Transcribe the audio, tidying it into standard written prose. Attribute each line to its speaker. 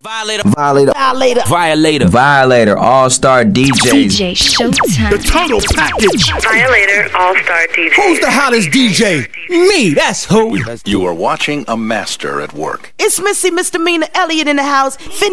Speaker 1: Violator, All-Star DJs.
Speaker 2: DJ Showtime.
Speaker 3: The total package.
Speaker 4: Violator, All-Star DJ.
Speaker 3: Who's the hottest DJ? Me, that's who.
Speaker 5: You are watching a master at work.
Speaker 6: It's Missy Misdemeanor Elliott in the house.